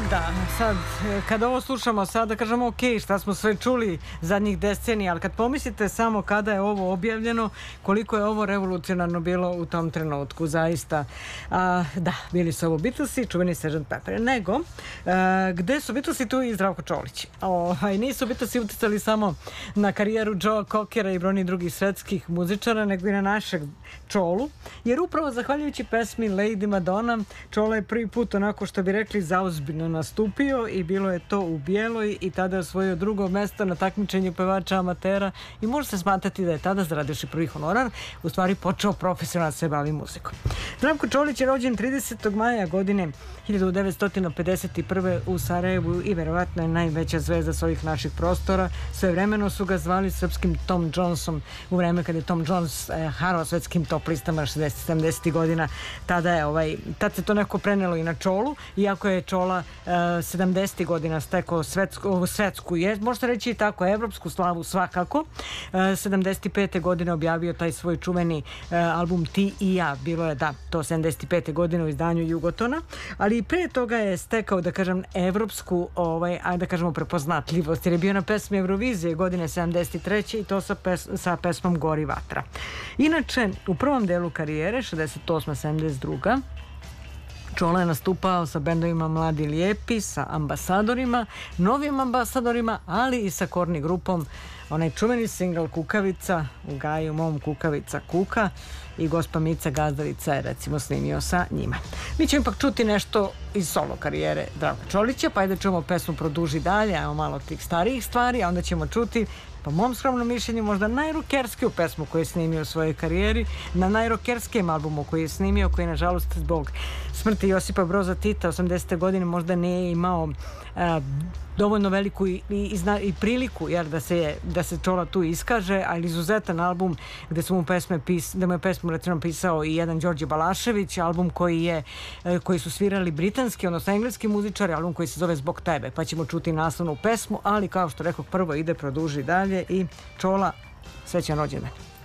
Da, sad, kada ovo slušamo, sad da kažemo ok, šta smo sve čuli zadnjih decenija, ali kad pomislite samo kada je ovo objavljeno, koliko je ovo revolucionarno bilo u tom trenutku, zaista. Da, bili su ovo Beatlesi, čuveni Sgt. Pepper. Nego, gde su Beatlesi, tu i Zdravko Čolić. Nisu Beatlesi uticali samo na karijeru Joe Cockera i brojnih drugih svetskih muzičara, nego i na našeg Čolu, jer upravo zahvaljujući pesmi Lady Madonna, Čola je prvi put, onako što bi rekli, zaozbiljno nastupio i bilo je to u Bijeloj i tada je osvojio drugo mesto na takmičenju pevača amatera i može se smatrati da je tada, zaradivši prvi honorar, u stvari počeo profesionalno da se bavi muzikom. Zdravko Čolić je rođen 30. maja godine 1951. u Sarajevu i verovatno je najveća zvezda s ovih naših prostora. Svevremeno su ga zvali srpskim Tom Jonesom u vreme kada je Tom Jones harao svetskim top listama 60-70 godina. Tad se to neko prenelo i na Čolu, iako je Čola 70 godina stekao svetsku, možete reći i tako, evropsku slavu svakako. 75. godine objavio taj svoj čuveni album Ti i ja. Bilo je, da, to 75. godine u izdanju Jugotona, ali i pre toga je stekao, da kažem, evropsku, da kažemo, prepoznatljivost, jer je bio na pesmi Eurovizije godine 73. i to sa pesmom Gori vatra. Inače, u prvom delu karijere, 68-72. Čola je nastupao sa bendovima Mladi lijepi, sa Ambasadorima, novim Ambasadorima, ali i sa Korni grupom. Onaj čuveni singl Kukavica, u gaju mom kukavica kuka, i gospa Mica Gazdavica je recimo snimio sa njima. Mi ćemo ipak čuti nešto iz solo karijere Zdravka Čolića, pa ajde čujemo pesmu Produži dalje, a malo tih starijih stvari, a onda ćemo čuti, po mom skromnom mišljenju, možda najrokerskiju pesmu koju je snimio u svojoj karijeri, na najrokerskijem albumu koji je snimio, koji nažalost zbog smrti Josipa Broza Tita 80. godine možda nije imao dovoljno veliku i priliku, jer da se Čola tu iskaže, ali izuzetan album gde mu je pesmu recimo pisao i jedan Đorđe Balašević, album koji su svirali britanski, odnosno engleski muzičari, album koji se zove Zbog tebe, pa ćemo čuti naslovnu pesmu, ali kao što rekao, prvo ide Produži dalje i Čola, srećan rođendan.